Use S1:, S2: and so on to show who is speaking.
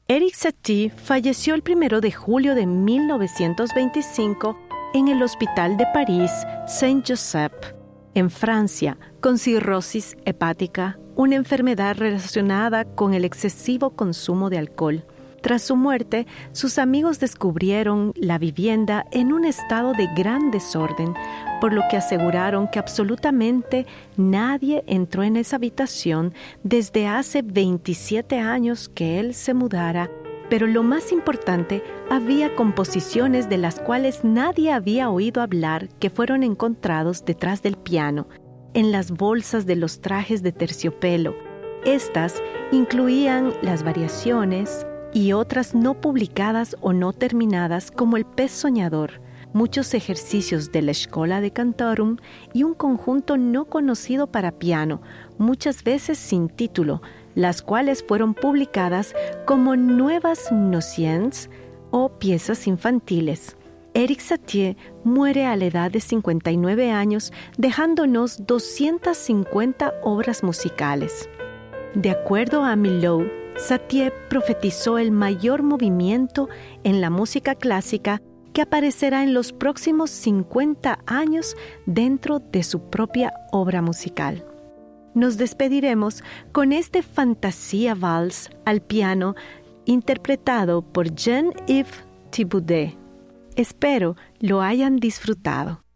S1: Erik Satie falleció el 1 de julio de 1925 en el Hospital de París Saint-Joseph, en Francia, con cirrosis hepática, una enfermedad relacionada con el excesivo consumo de alcohol. Tras su muerte, sus amigos descubrieron la vivienda en un estado de gran desorden, por lo que aseguraron que absolutamente nadie entró en esa habitación desde hace 27 años que él se mudara. Pero lo más importante, había composiciones de las cuales nadie había oído hablar que fueron encontrados detrás del piano, en las bolsas de los trajes de terciopelo. Estas incluían las variaciones y otras no publicadas o no terminadas, como el Pez Soñador, muchos ejercicios de la Schola de Cantorum y un conjunto no conocido para piano, muchas veces sin título, las cuales fueron publicadas como nuevas nociones o piezas infantiles. Erik Satie muere a la edad de 59 años, dejándonos 250 obras musicales. De acuerdo a Milhaud, Satie profetizó el mayor movimiento en la música clásica que aparecerá en los próximos 50 años dentro de su propia obra musical. Nos despediremos con este Fantasía Vals al piano interpretado por Jean-Yves Thibaudet. Espero lo hayan disfrutado.